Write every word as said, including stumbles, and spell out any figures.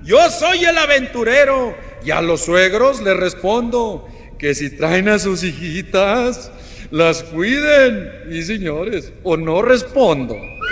yo soy el aventurero. Y a los suegros les respondo que si traen a sus hijitas, las cuiden. Y señores, o no respondo.